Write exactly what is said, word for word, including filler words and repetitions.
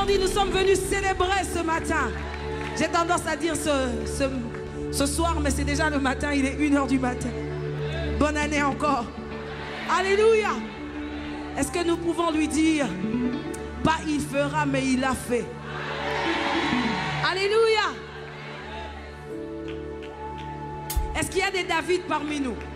dit, nous sommes venus célébrer ce matin. J'ai tendance à dire ce, ce, ce soir, mais c'est déjà le matin, il est une heure du matin. Bonne année encore. Alléluia. Est-ce que nous pouvons lui dire, pas il fera, mais il a fait. Alléluia. Est-ce qu'il y a des David parmi nous?